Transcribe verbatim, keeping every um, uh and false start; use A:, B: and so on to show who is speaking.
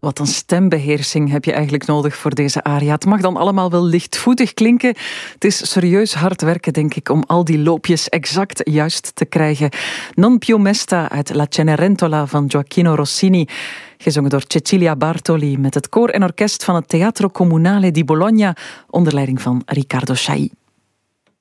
A: Wat een stembeheersing heb je eigenlijk nodig voor deze aria. Het mag dan allemaal wel lichtvoetig klinken. Het is serieus hard werken, denk ik, om al die loopjes exact juist te krijgen. Non più mesta uit La Cenerentola van Gioacchino Rossini, gezongen door Cecilia Bartoli met het koor en orkest van het Teatro Comunale di Bologna onder leiding van Riccardo Chailly.